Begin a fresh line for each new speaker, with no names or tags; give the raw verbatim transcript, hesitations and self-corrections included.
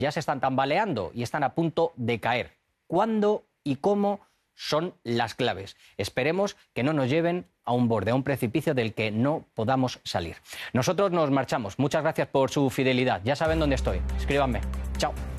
ya se están tambaleando y están a punto de caer. ¿Cuándo y cómo? Son las claves. Esperemos que no nos lleven a un borde, a un precipicio del que no podamos salir. Nosotros nos marchamos. Muchas gracias por su fidelidad. Ya saben dónde estoy. Escríbanme. Chao.